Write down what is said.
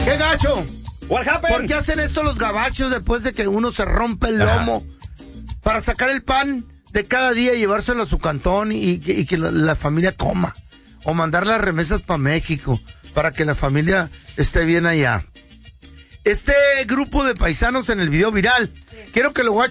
¡Qué gacho! What happened? ¿Por qué hacen esto los gabachos después de que uno se rompe el lomo para sacar el pan de cada día y llevárselo a su cantón y que la familia coma? O mandar las remesas para México para que la familia esté bien allá. Este grupo de paisanos en el video viral, quiero que lo guachen.